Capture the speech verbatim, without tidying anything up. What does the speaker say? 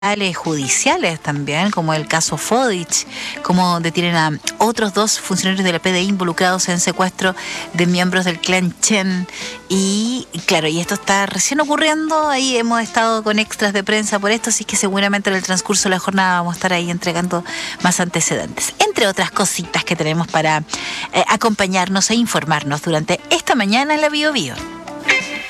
judiciales también, como el caso Fodich, como detienen a otros dos funcionarios de la P D I involucrados en secuestro de miembros del clan Chen. Y claro, y esto está recién ocurriendo, ahí hemos estado con extras de prensa por esto, así que seguramente en el transcurso de la jornada vamos a estar ahí entregando más antecedentes, entre otras cositas que tenemos para eh, acompañarnos e informarnos durante esta mañana en la Bio Bio.